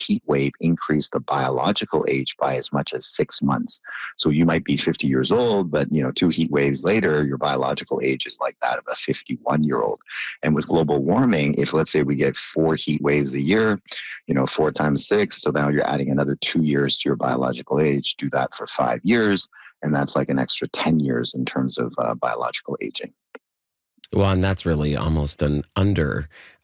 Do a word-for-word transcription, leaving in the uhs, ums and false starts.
heat wave increased the biological age by as much as six months. So you might be fifty years old, but you know, two heat waves later, your biological age is like that of a fifty-one year old. And with global warming, if let's say we get four heat waves a year, you know, four times six, so now you're adding another two years to your biological age. Do that for five years, and that's like an extra ten years in terms of uh, biological aging. Well, and that's really almost an under